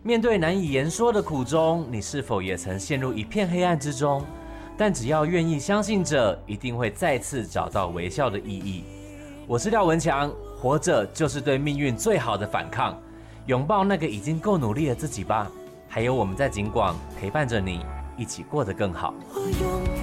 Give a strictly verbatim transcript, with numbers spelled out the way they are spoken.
面对难以言说的苦衷，你是否也曾陷入一片黑暗之中？但只要愿意相信着，一定会再次找到微笑的意义。我是廖文强，活着就是对命运最好的反抗，拥抱那个已经够努力的自己吧。还有我们在警广陪伴着你，一起过得更好。